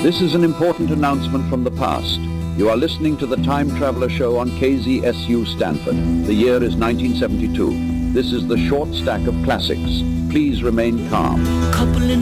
This is an important announcement from the past. You are listening to the Time Traveler Show on KZSU Stanford. The year is 1972. This is the short stack of classics. Please remain calm. Couple in